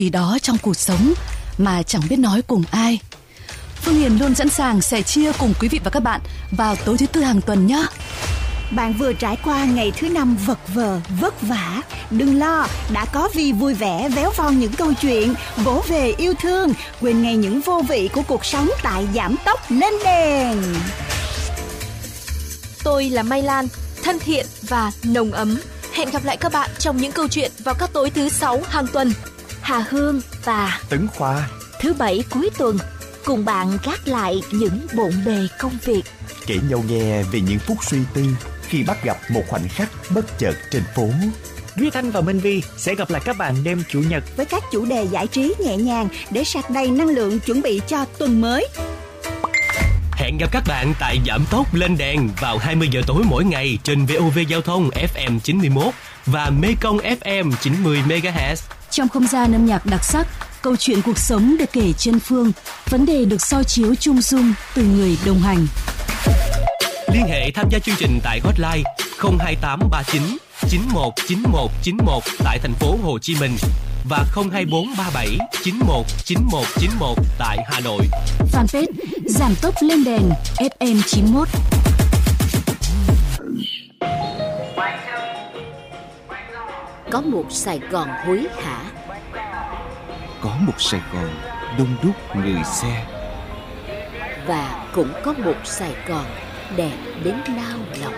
Gì đó trong cuộc sống mà chẳng biết nói cùng ai. Phương Hiền luôn sẵn sàng sẻ chia cùng quý vị và các bạn vào tối thứ Tư hàng tuần nhé. Bạn vừa trải qua ngày thứ Năm vật vờ, vất vả. Đừng lo, đã có Vi vui vẻ véo von những câu chuyện, vỗ về yêu thương, quên ngay những vô vị của cuộc sống tại Giảm Tốc Lên Đèn. Tôi là Mai Lan, thân thiện và nồng ấm. Hẹn gặp lại các bạn trong những câu chuyện vào các tối thứ Sáu hàng tuần. Hà Hương và Tấn Khoa thứ Bảy cuối tuần cùng bạn gác lại những bộn bề công việc, kể nhau nghe về những phút suy tư khi bắt gặp một khoảnh khắc bất chợt trên phố. Duy Thanh và Minh Vi sẽ gặp lại các bạn đêm Chủ nhật với các chủ đề giải trí nhẹ nhàng để sạc đầy năng lượng chuẩn bị cho tuần mới. Hẹn gặp các bạn tại Giảm Tốc Lên Đèn vào 20 giờ tối mỗi ngày trên VOV Giao thông FM 91 và Mekong FM 90 MHz. Trong không gian âm nhạc đặc sắc, câu chuyện cuộc sống được kể trên phương, vấn đề được soi chiếu chung dung từ người đồng hành. Liên hệ tham gia chương trình tại hotline 02839 919191 tại thành phố Hồ Chí Minh và 02437 919191 tại Hà Nội. Fanpage Giảm Tốc Lên Đèn FM 91. có một Sài Gòn hối hả, có một Sài Gòn đông đúc người xe, và cũng có một Sài Gòn đẹp đến nao lòng.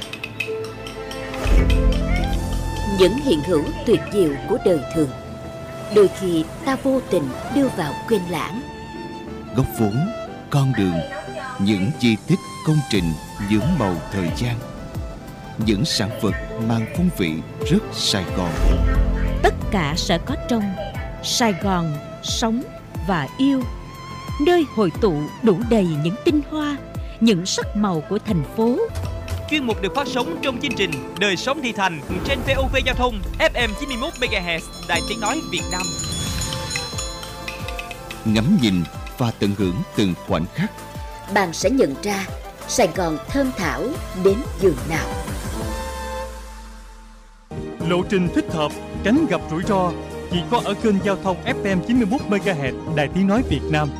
Những hiện hữu tuyệt diệu của đời thường, đôi khi ta vô tình đưa vào quên lãng. Góc vốn, con đường, những di tích công trình nhuốm màu thời gian, những sản vật mang phong vị rất Sài Gòn. Tất cả sẽ có trong Sài Gòn sống và yêu, nơi hội tụ đủ đầy những tinh hoa, những sắc màu của thành phố. Chuyên mục được phát sóng trong chương trình Đời sống thị thành trên VOV Giao thông FM 91 MHz, Đài Tiếng nói Việt Nam. Ngắm nhìn và tận hưởng từng khoảnh khắc, bạn sẽ nhận ra Sài Gòn thơm thảo đến giường nào. Lộ trình thích hợp, tránh gặp rủi ro chỉ có ở kênh Giao thông FM 91 MHz, Đài Tiếng nói Việt Nam.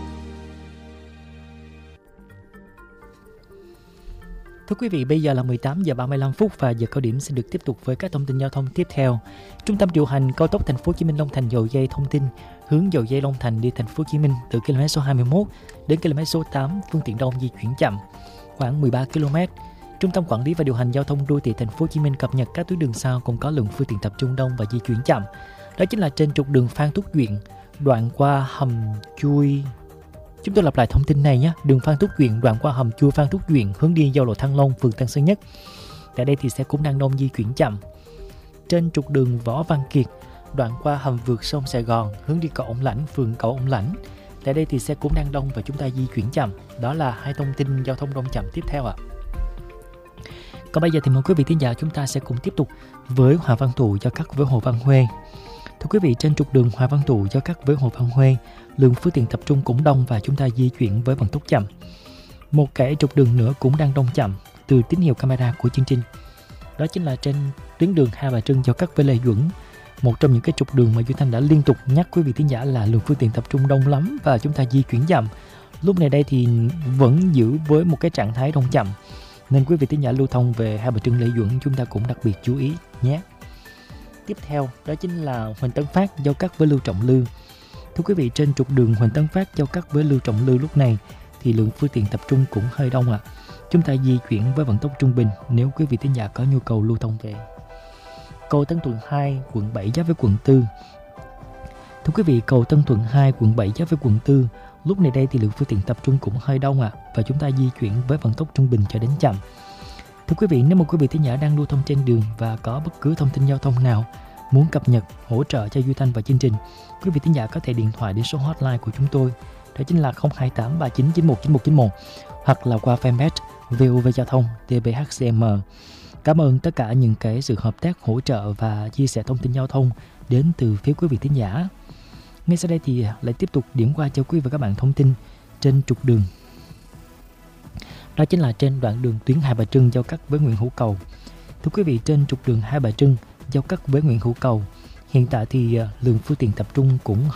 Thưa quý vị, bây giờ là 18 giờ 35 phút và giờ cao điểm sẽ được tiếp tục với các thông tin giao thông tiếp theo. Trung tâm điều hành cao tốc Thành phố Hồ Chí Minh Long Thành dầu dây thông tin hướng dầu dây Long Thành đi Thành phố Hồ Chí Minh từ km số 21 đến km số 8, phương tiện đông di chuyển chậm khoảng 13 km. Trung tâm quản lý và điều hành giao thông đô thị Thành phố Hồ Chí Minh cập nhật các tuyến đường sau cũng có lượng phương tiện tập trung đông và di chuyển chậm. Đó chính là trên trục đường Phan Thúc Duyện, đoạn qua hầm chui. Chúng tôi lặp lại thông tin này nhé. Đường Phan Thúc Duyện, đoạn qua hầm chui Phan Thúc Duyện hướng đi giao lộ Thăng Long, phường Tân Sơn Nhất. Tại đây thì sẽ cũng đang đông di chuyển chậm. Trên trục đường Võ Văn Kiệt, đoạn qua hầm vượt sông Sài Gòn hướng đi cầu Ông Lãnh, phường cầu Ông Lãnh. Tại đây thì sẽ cũng đang đông và chúng ta di chuyển chậm. Đó là hai thông tin giao thông đông chậm tiếp theo ạ. Còn bây giờ thì mời quý vị thính giả chúng ta sẽ cùng tiếp tục với Hòa Văn Thụ giao cắt với Hồ Văn Huê. Thưa quý vị, trên trục đường Hòa Văn Thụ giao cắt với Hồ Văn Huê, lượng phương tiện tập trung cũng đông và chúng ta di chuyển với vận tốc chậm. Một cái trục đường nữa cũng đang đông chậm từ tín hiệu camera của chương trình. Đó chính là trên tuyến đường Hai Bà Trưng giao cắt với Lê Duẩn. Một trong những cái trục đường mà Duy Thanh đã liên tục nhắc quý vị thính giả là lượng phương tiện tập trung đông lắm và chúng ta di chuyển chậm. Lúc này đây thì vẫn giữ với một cái trạng thái đông chậm, nên quý vị thính giả lưu thông về Hai Bà Trưng Lê Duẩn chúng ta cũng đặc biệt chú ý nhé. Tiếp theo đó chính là Huỳnh Tấn Phát giao cắt với Lưu Trọng Lư. Thưa quý vị, trên trục đường Huỳnh Tấn Phát giao cắt với Lưu Trọng Lư lúc này thì lượng phương tiện tập trung cũng hơi đông ạ. Chúng ta di chuyển với vận tốc trung bình nếu quý vị thính giả có nhu cầu lưu thông về. Cầu Tân Thuận 2, quận 7 giáp với quận 4. Thưa quý vị, cầu Tân Thuận 2, quận 7 giáp với quận 4, lúc này đây thì lượng phương tiện tập trung cũng hơi đông ạ và chúng ta di chuyển với vận tốc trung bình cho đến chậm. Thưa quý vị, nếu một quý vị thính giả đang lưu thông trên đường và có bất cứ thông tin giao thông nào muốn cập nhật, hỗ trợ cho Duy Thanh và chương trình, quý vị thính giả có thể điện thoại đến số hotline của chúng tôi, đó chính là 028 3991 9191 hoặc là qua fanpage VOV Giao thông TBHCM. Cảm ơn tất cả những cái sự hợp tác, hỗ trợ và chia sẻ thông tin giao thông đến từ phía quý vị thính giả. Ngay sau đây thì lại tiếp tục điểm qua cho quý vị và các bạn thông tin trên trục đường. Đó chính là trên đoạn đường tuyến Hai Bà Trưng giao cắt với Nguyễn Hữu Cầu. Thưa quý vị, trên trục đường Hai Bà Trưng giao cắt với Nguyễn Hữu Cầu, hiện tại thì lượng phương tiện tập trung cũng